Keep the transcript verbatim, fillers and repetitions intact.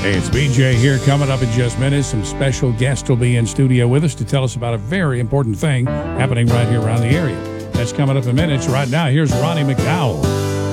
Hey, it's B J here. Coming up in just minutes, some special guests will be in studio with us to tell us about a very important thing happening right here around the area. That's coming up in minutes. Right now, here's Ronnie McDowell.